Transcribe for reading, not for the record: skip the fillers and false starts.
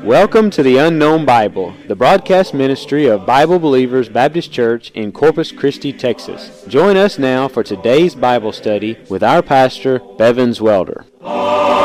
Welcome to the Unknown Bible, the broadcast ministry of Bible Believers Baptist Church in Corpus Christi, Texas. Join us now for today's Bible study with our pastor, Bevins Welder.